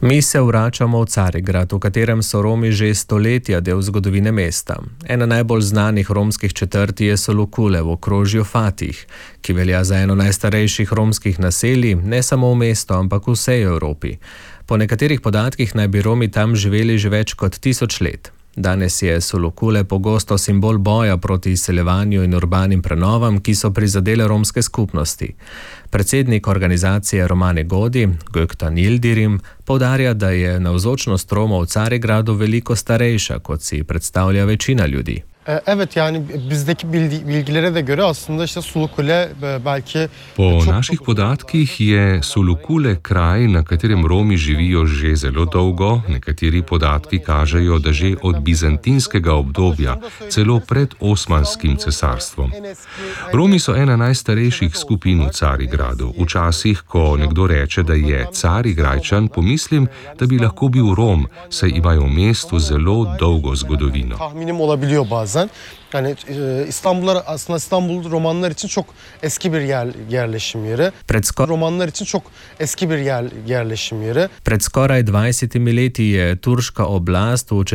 Mi se vračamo v Carigrad, v katerem so Romi že stoletja del zgodovine mesta. Ena najbolj znanih romskih četrti je Solukule v okrožju Fatih, ki velja za eno najstarejših romskih naselij, ne samo v mestu, ampak v vsej Evropi. Po nekaterih podatkih naj bi Romi tam živeli že več kot 1000 let. Danes je Solukule pogosto simbol boja proti izseljevanju in urbanim prenovam, ki so prizadele romske skupnosti. Predsednik organizacije Romane Godi, Gökhan Yildirim, poudarja, da je navzočnost Romov v Carigradu veliko starejša, kot si predstavlja večina ljudi. Evet, yani bizdeki bilgilere de göre aslında işte Sulukule belki... Po naših podatkih je Solukule kraj, na katerem Romi živijo že zelo dolgo. Nekateri podatki kažejo, da že od bizantinskega obdobja, celo pred Osmanskim cesarstvom. Romi so ena najstarejših skupin v Carigradu. Včasih, ko nekdo reče, da je Carigrajčan, pomislim, da bi lahko bil Rom, saj imajo v mestu zelo dolgo zgodovino. Tahminim olabiliyor bazen. Yani aslında İstanbul romanlar için çok eski bir yerleşim yeri. Romanlar için çok eski bir yerleşim yeri. Pred skoraj 20 leti je turška oblast v